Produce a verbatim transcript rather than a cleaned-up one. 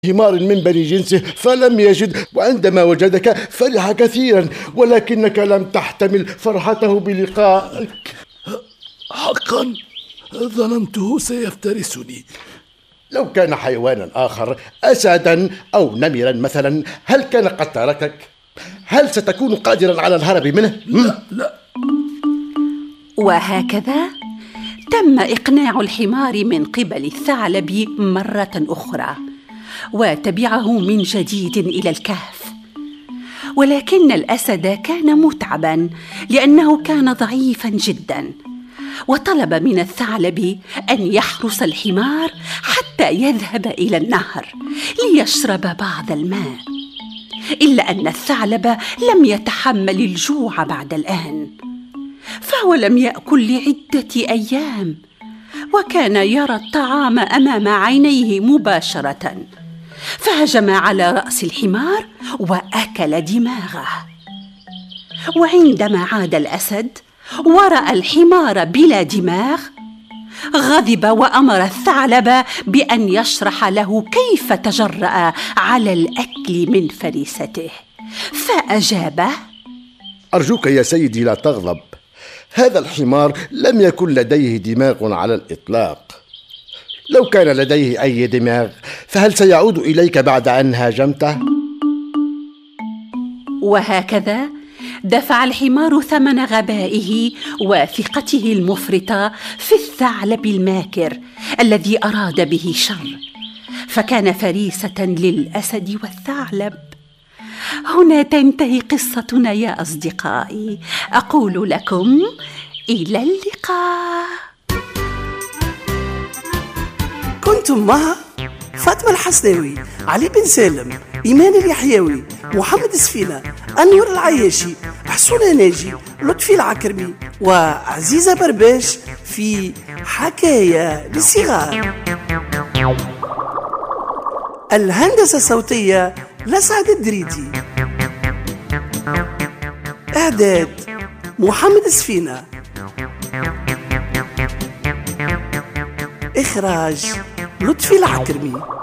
حمار من بني جنسه فلم يجد، وعندما وجدك فرح كثيرا، ولكنك لم تحتمل فرحته بلقائك. حقا ظننته سيفترسني. لو كان حيوانا آخر، أسدا أو نمرا مثلا، هل كان قد تركك؟ هل ستكون قادرا على الهرب منه؟ لا لا. وهكذا تم إقناع الحمار من قبل الثعلب مرة أخرى، وتبعه من جديد إلى الكهف. ولكن الأسد كان متعبا لأنه كان ضعيفا جدا، وطلب من الثعلب أن يحرس الحمار حتى يذهب إلى النهر ليشرب بعض الماء. إلا أن الثعلب لم يتحمل الجوع بعد الآن، فهو لم يأكل لعدة أيام، وكان يرى الطعام أمام عينيه مباشرة، فهجم على رأس الحمار وأكل دماغه. وعندما عاد الأسد ورأى الحمار بلا دماغ، غضب وأمر الثعلب بأن يشرح له كيف تجرأ على الأكل من فريسته، فأجابه: أرجوك يا سيدي لا تغضب، هذا الحمار لم يكن لديه دماغ على الإطلاق. لو كان لديه أي دماغ فهل سيعود إليك بعد أن هاجمته؟ وهكذا دفع الحمار ثمن غبائه وثقته المفرطة في الثعلب الماكر الذي أراد به شر، فكان فريسة للأسد والثعلب. هنا تنتهي قصتنا يا أصدقائي، أقول لكم إلى اللقاء. كنتم مع فاطمة الحسناوي، علي بن سالم، إيمان اليحيوي، محمد سفينة، أنور العياشي، حسون ناجي، لطفي العكرمي، وعزيزة برباش في حكاية للصغار. الهندسة الصوتية لسعد الدريدي. إعداد محمد سفينة. إخراج لطفي العكرمي.